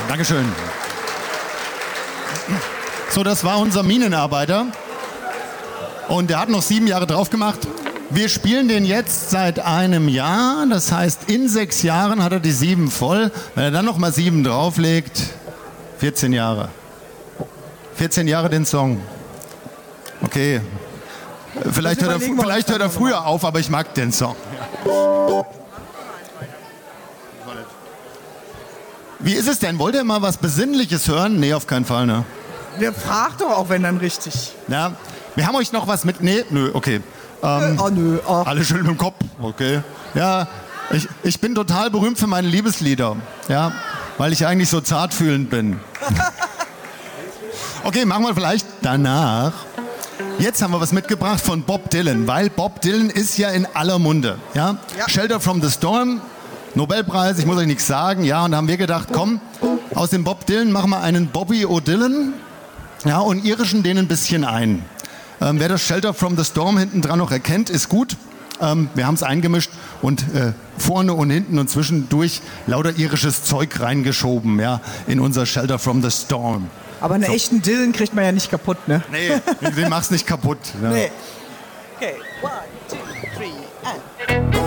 Dankeschön. So, das war unser Minenarbeiter. Und der hat noch 7 Jahre drauf gemacht. Wir spielen den jetzt seit einem Jahr. Das heißt, in 6 Jahren hat er die 7 voll. Wenn er dann noch mal 7 drauflegt, 14 Jahre. 14 Jahre den Song. Okay. Vielleicht hört er früher auf, aber ich mag den Song. Wie ist es denn? Wollt ihr mal was Besinnliches hören? Nee, auf keinen Fall, ne? Der fragt doch auch, wenn dann richtig. Ja, wir haben euch noch was mit... Nee, nö, okay. Nö. Alle schön im Kopf, okay. Ja, ich bin total berühmt für meine Liebeslieder. Ja, weil ich eigentlich so zartfühlend bin. Okay, machen wir vielleicht danach. Jetzt haben wir was mitgebracht von Bob Dylan, weil Bob Dylan ist ja in aller Munde. Ja? Shelter from the Storm, Nobelpreis, ich muss euch nichts sagen. Ja, und da haben wir gedacht, komm, aus dem Bob Dylan machen wir einen Bobby O'Dylan, ja, und irischen den ein bisschen ein. Wer das Shelter from the Storm hinten dran noch erkennt, ist gut. Wir haben es eingemischt und vorne und hinten und zwischendurch lauter irisches Zeug reingeschoben, ja, in unser Shelter from the Storm. Aber einen echten Dylan kriegt man ja nicht kaputt, ne? Nee, den machst nicht kaputt. Ja. Nee. Okay, 1, 2, 3, and...